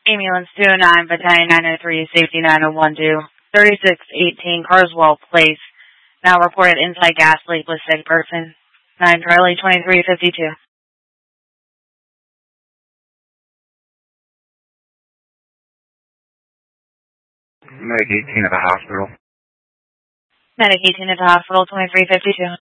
Ambulance 209, Battalion 903, Safety 9012, 3618 Carswell Place. Now reported inside gas leak with sick person. 9 Charlie 2352. Medic 18 at the hospital. Medic 18 at the hospital, 2352.